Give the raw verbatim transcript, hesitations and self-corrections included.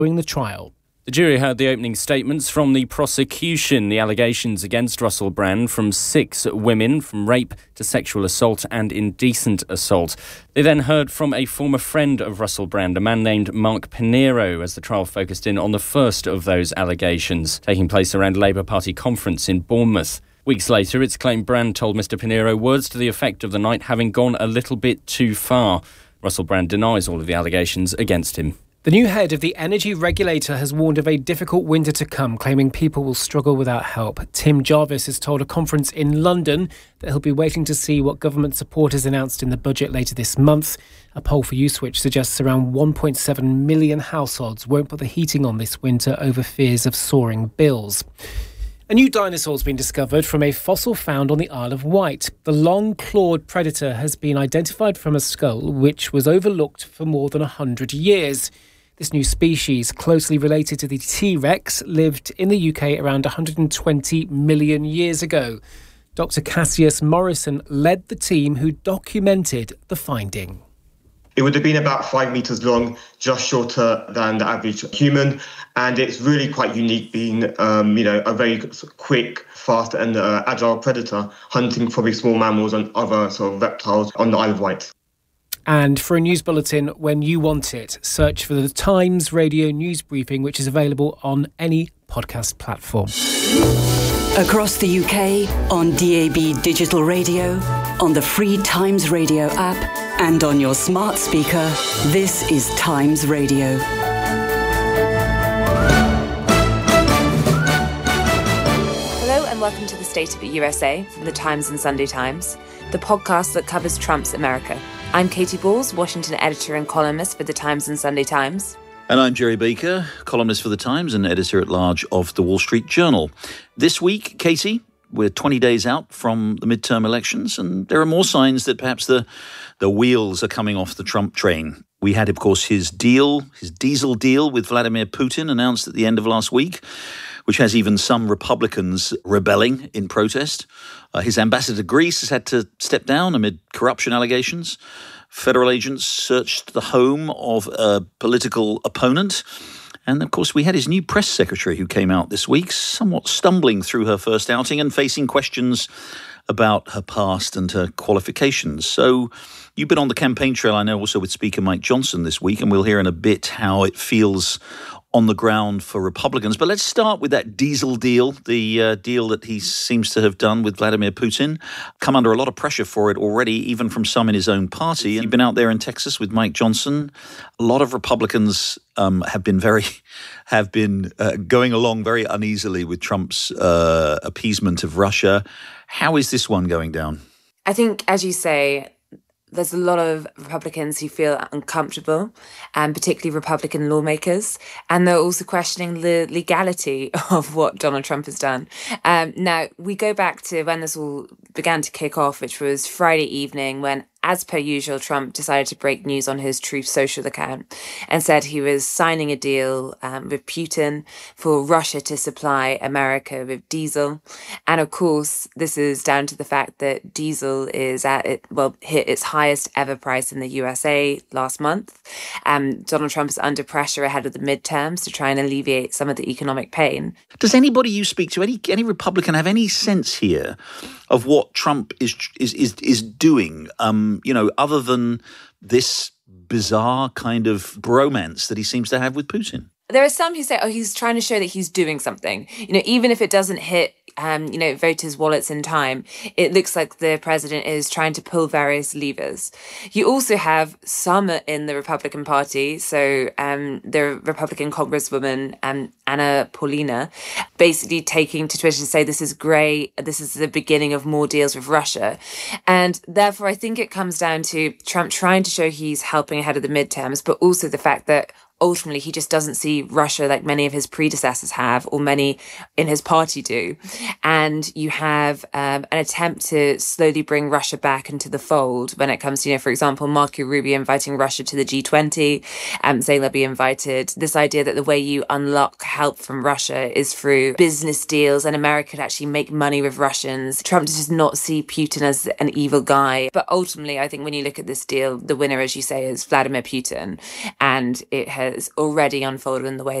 during the trial. The jury heard the opening statements from the prosecution, the allegations against Russell Brand from six women, from rape to sexual assault and indecent assault. They then heard from a former friend of Russell Brand, a man named Mark Pinero, as the trial focused in on the first of those allegations, taking place around a Labour Party conference in Bournemouth. Weeks later, it's claimed Brand told Mr Pinero words to the effect of the night having gone a little bit too far. Russell Brand denies all of the allegations against him. The new head of the energy regulator has warned of a difficult winter to come, claiming people will struggle without help. Tim Jarvis has told a conference in London that he'll be waiting to see what government support is announced in the budget later this month. A poll for Uswitch suggests around one point seven million households won't put the heating on this winter over fears of soaring bills. A new dinosaur has been discovered from a fossil found on the Isle of Wight. The long-clawed predator has been identified from a skull which was overlooked for more than one hundred years. This new species, closely related to the T-Rex, lived in the U K around one hundred twenty million years ago. Doctor Cassius Morrison led the team who documented the finding. It would have been about five metres long, just shorter than the average human. And it's really quite unique being, um, you know, a very quick, fast and uh, agile predator hunting probably small mammals and other sort of reptiles on the Isle of Wight. And for a news bulletin when you want it, search for the Times Radio News Briefing, which is available on any podcast platform. Across the U K, on D A B digital radio, on the free Times Radio app, and on your smart speaker, this is Times Radio. Hello and welcome to the State of the U S A from the Times and Sunday Times, the podcast that covers Trump's America. I'm Katie Balls, Washington editor and columnist for the Times and Sunday Times. And I'm Jerry Baker, columnist for The Times and editor-at-large of The Wall Street Journal. This week, Katie, we're twenty days out from the midterm elections, and there are more signs that perhaps the, the wheels are coming off the Trump train. We had, of course, his deal, his diesel deal with Vladimir Putin announced at the end of last week, which has even some Republicans rebelling in protest. Uh, his ambassador to Greece has had to step down amid corruption allegations. Federal agents searched the home of a political opponent. And, of course, we had his new press secretary who came out this week, somewhat stumbling through her first outing and facing questions about her past and her qualifications. So you've been on the campaign trail, I know, also with Speaker Mike Johnson this week, and we'll hear in a bit how it feels on the ground for Republicans. But let's start with that diesel deal, the uh, deal that he seems to have done with Vladimir Putin. Come under a lot of pressure for it already, even from some in his own party. And you've been out there in Texas with Mike Johnson. A lot of Republicans um, have been very, have been uh, going along very uneasily with Trump's uh, appeasement of Russia. How is this one going down? I think, as you say, there's a lot of Republicans who feel uncomfortable, and particularly Republican lawmakers, and they're also questioning the legality of what Donald Trump has done. Um, now, we go back to when this all began to kick off, which was Friday evening, when, as per usual, Trump decided to break news on his Truth Social account and said he was signing a deal um, with Putin for Russia to supply America with diesel. And of course, this is down to the fact that diesel is at it, well, hit its highest ever price in the U S A last month. Um, Donald Trump is under pressure ahead of the midterms to try and alleviate some of the economic pain. Does anybody you speak to, any any Republican, have any sense here of what Trump is is is, is doing? Um, you know, other than this bizarre kind of bromance that he seems to have with Putin? There are some who say, oh, he's trying to show that he's doing something. You know, even if it doesn't hit, um, you know, voters' wallets in time, it looks like the president is trying to pull various levers. You also have some in the Republican Party. So um, the Republican Congresswoman, um, Anna Paulina, basically taking to Twitter to say this is great, this is the beginning of more deals with Russia. And therefore, I think it comes down to Trump trying to show he's helping ahead of the midterms, but also the fact that ultimately, he just doesn't see Russia like many of his predecessors have, or many in his party do. And you have um, an attempt to slowly bring Russia back into the fold when it comes to, you know, for example, Marco Rubio inviting Russia to the G twenty, um, saying they'll be invited. This idea that the way you unlock help from Russia is through business deals, and America could actually make money with Russians. Trump does not see Putin as an evil guy. But ultimately, I think when you look at this deal, the winner, as you say, is Vladimir Putin. And it has is already unfolded in the way